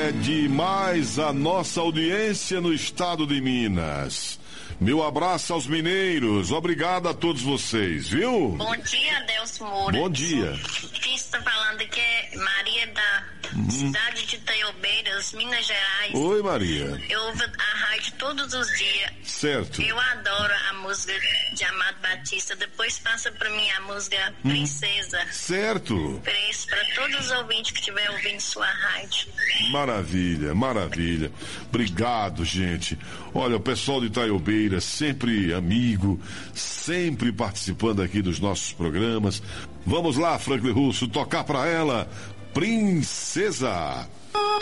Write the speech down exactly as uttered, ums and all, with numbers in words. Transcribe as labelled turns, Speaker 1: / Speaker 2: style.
Speaker 1: é demais a nossa audiência no estado de Minas. Meu abraço aos mineiros, obrigado a todos vocês, viu?
Speaker 2: Bom dia, Adelso Moura.
Speaker 1: Bom dia.
Speaker 2: Quem está falando aqui é Maria da uhum. cidade de Itaiobeiras, Minas Gerais.
Speaker 1: Oi, Maria.
Speaker 2: Eu ouvo a rádio todos os dias.
Speaker 1: Certo.
Speaker 2: Eu adoro a música de Amado Batista. Depois passa pra mim a música Princesa.
Speaker 1: Certo.
Speaker 2: Preço para todos os ouvintes que estiverem ouvindo sua rádio.
Speaker 1: Maravilha, maravilha. Obrigado, gente. Olha, o pessoal de Itaiobeiras, sempre amigo, sempre participando aqui dos nossos programas. Vamos lá, Franklin Russo, tocar pra ela Princesa.